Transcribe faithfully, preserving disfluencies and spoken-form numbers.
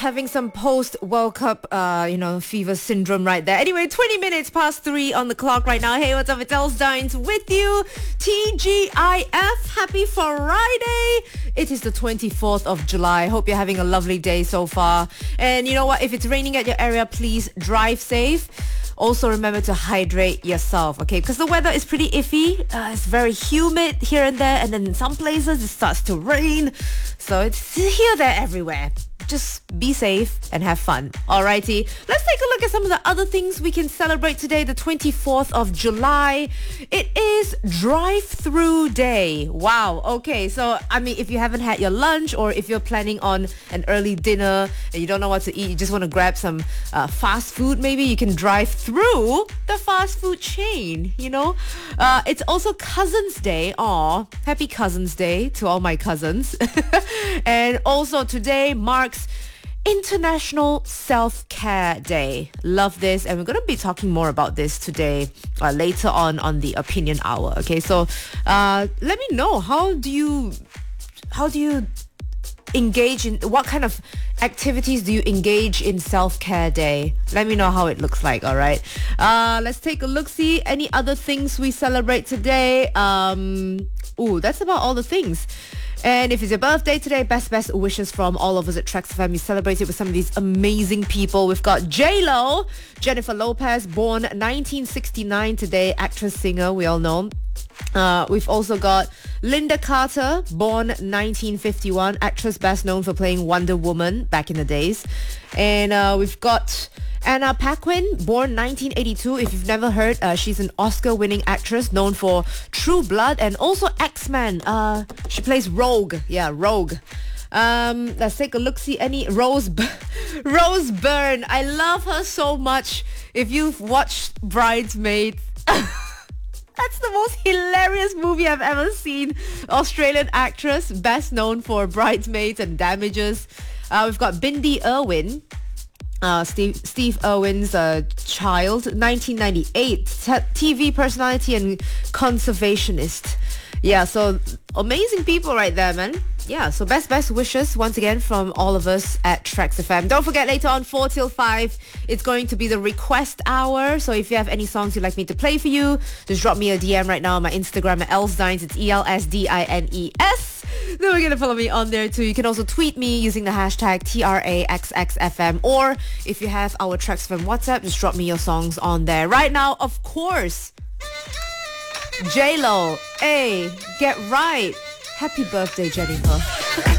Having some post-World Cup, uh, you know, fever syndrome right there. Anyway, twenty minutes past three on the clock right now. Hey, what's up? It's Els Dines with you. T G I F, happy Friday. It is the twenty-fourth of July. Hope you're having a lovely day so far. And you know what? If it's raining at your area, please drive safe. Also remember to hydrate yourself, okay? Because the weather is pretty iffy. Uh, it's very humid here and there. And then in some places, it starts to rain. So it's here, there, everywhere. Just be safe and have fun. Alrighty, let's take a look at some of the other things we can celebrate today, the twenty-fourth of July. It is drive-through day. Wow. Okay, so I mean, if you haven't had your lunch or if you're planning on an early dinner and you don't know what to eat, you just want to grab some uh, fast food, maybe you can drive through the fast food chain, you know. Uh, it's also Cousins Day. Aw, happy Cousins Day to all my cousins. And also today marks International Self-Care Day. Love this, and we're going to be talking more about this today uh, later on on the Opinion Hour. Okay, so uh, let me know, how do you how do you engage in, what kind of activities do you engage in Self-Care Day? Let me know how it looks like. All right, uh, let's take a look, see any other things we celebrate today. Um, ooh, that's about all the things. And if it's your birthday today, best, best wishes from all of us at Trax F M. We celebrated with some of these amazing people. We've got J-Lo, Jennifer Lopez, born nineteen sixty-nine today, actress, singer, we all know. Uh, we've also got Linda Carter, born nineteen fifty-one, actress best known for playing Wonder Woman back in the days. And uh, we've got Anna Paquin, born nineteen eighty-two. If you've never heard, uh, she's an Oscar-winning actress known for True Blood and also X-Men. Uh, she plays Rogue. Yeah, Rogue. Um, let's take a look. See any Rose, B- Rose Byrne. I love her so much. If you've watched Bridesmaids, that's the most hilarious movie I've ever seen. Australian actress, best known for Bridesmaids and Damages. Uh, we've got Bindi Irwin. Uh, Steve Steve Irwin's uh, child, nineteen ninety-eight, t- T V personality and conservationist. Yeah, so amazing people right there, man. Yeah, so best, best wishes once again from all of us at Trax F M. Don't forget, later on, four till five, it's going to be the request hour. So if you have any songs you'd like me to play for you, just drop me a D M right now on my Instagram at Elsdines. It's E L S D I N E S. Then we're going to follow me on there too. You can also tweet me using the hashtag T R A X X F M. Or if you have our Trax F M WhatsApp, just drop me your songs on there. Right now, of course, J-Lo. Hey, get right. Happy birthday, Jennifer.